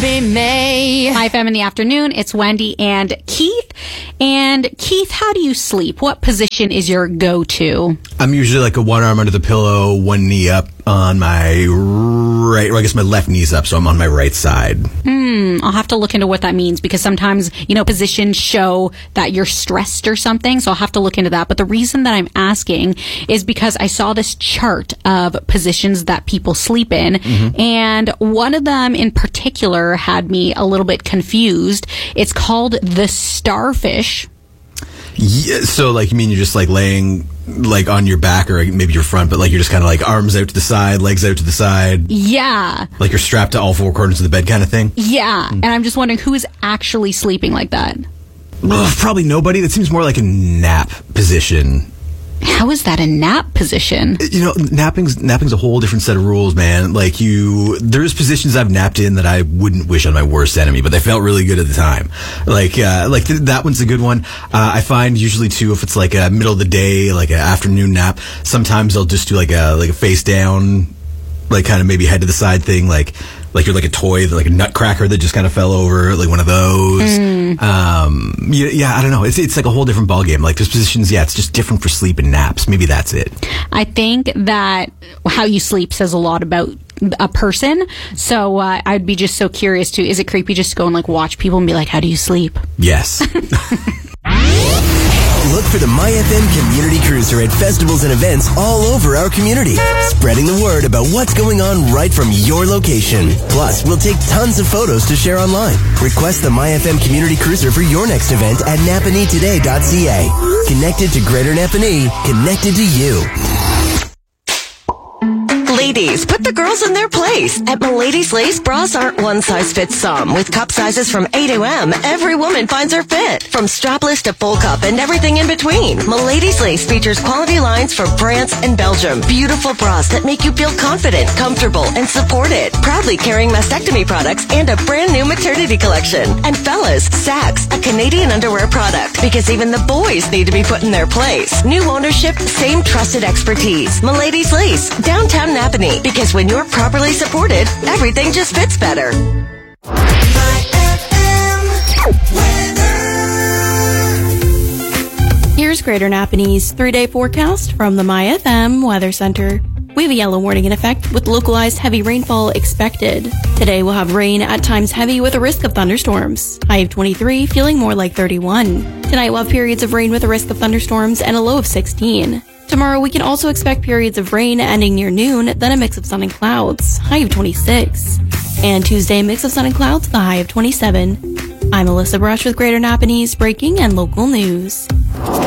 be May. Hi, FM in the afternoon. It's Wendy and Keith. And Keith, how do you sleep? What position is your go-to? I'm usually like a one arm under the pillow, one knee up on my right, or I guess my left knee's up, so I'm on my right side. I'll have to look into what that means because sometimes, positions show that you're stressed or something, so I'll have to look into that. But the reason that I'm asking is because I saw this chart of positions that people sleep in, and one of them in particular had me a little bit confused. It's called the starfish. Yeah, so like you mean you're just like laying like on your back or maybe your front, but like you're just kind of like arms out to the side, legs out to the side. Yeah. Like you're strapped to all four corners of the bed kind of thing? Yeah. And I'm just wondering who is actually sleeping like that? Probably nobody. That seems more like a nap position. How is that a nap position? Napping's a whole different set of rules, man. Like there's positions I've napped in that I wouldn't wish on my worst enemy, but they felt really good at the time. That one's a good one. I find usually too, if it's like a middle of the day, like an afternoon nap, sometimes I'll just do like a face down, like kind of maybe head to the side thing, like you're like a toy, like a nutcracker that just kind of fell over, like one of those. I don't know. It's like a whole different ballgame. Like there's positions, it's just different for sleep and naps. Maybe that's it. I think that how you sleep says a lot about a person. So I'd be just so curious too. Is it creepy just to go and like watch people and be like, how do you sleep? Yes. Look for the MyFM Community Cruiser at festivals and events all over our community, spreading the word about what's going on right from your location. Plus, we'll take tons of photos to share online. Request the MyFM Community Cruiser for your next event at napanee-today.ca. Connected to Greater Napanee, connected to you. Ladies, put the girls in their place. At Milady's Lace, bras aren't one size fits some. With cup sizes from A to M, every woman finds her fit. From strapless to full cup and everything in between. Milady's Lace features quality lines from France and Belgium. Beautiful bras that make you feel confident, comfortable, and supported. Proudly carrying mastectomy products and a brand new maternity collection. And fellas, Sax, a Canadian underwear product. Because even the boys need to be put in their place. New ownership, same trusted expertise. Milady's Lace, downtown Napanee. Because when you're properly supported, everything just fits better. Here's Greater Napanee's 3-day forecast from the MyFM Weather Center. We have a yellow warning in effect with localized heavy rainfall expected. Today we'll have rain, at times heavy with a risk of thunderstorms. High of 23, feeling more like 31. Tonight we'll have periods of rain with a risk of thunderstorms and a low of 16. Tomorrow we can also expect periods of rain ending near noon, then a mix of sun and clouds, high of 26. And Tuesday, a mix of sun and clouds, the high of 27. I'm Alyssa Brush with Greater Napanee's breaking and local news.